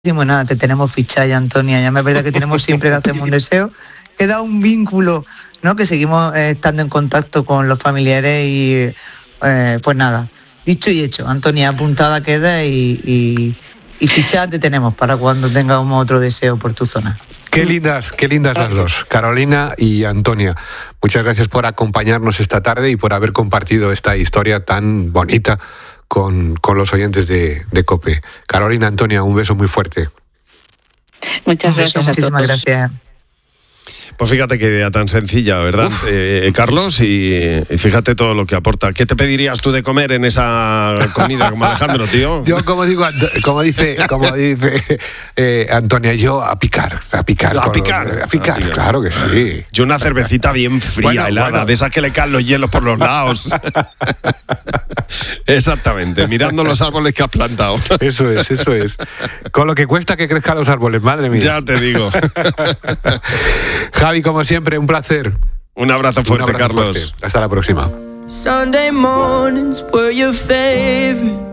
Nada, te tenemos fichada ya, Antonia. Ya es verdad que tenemos siempre que hacemos un deseo. Queda un vínculo, ¿no? Que seguimos estando en contacto con los familiares y pues nada, dicho y hecho. Antonia, apuntada queda y fichada te tenemos para cuando tengamos otro deseo por tu zona. Qué lindas las dos, Carolina y Antonia. Muchas gracias por acompañarnos esta tarde y por haber compartido esta historia tan bonita con los oyentes de COPE. Carolina, Antonia, un beso muy fuerte. Muchas gracias. Muchísimas gracias. Pues fíjate qué idea tan sencilla, ¿verdad, Carlos? Y fíjate todo lo que aporta. ¿Qué te pedirías tú de comer en esa comida como Alejandro, tío? Yo, como dice Antonia, yo a picar, claro que sí. Yo una cervecita bien fría, helada, de esas que le caen los hielos por los lados. Exactamente, mirando los árboles que has plantado. Eso es. Con lo que cuesta que crezcan los árboles, madre mía. Ya te digo. Javi, como siempre, un placer. Un abrazo fuerte, Carlos. Hasta la próxima. Sunday mornings were your favorite.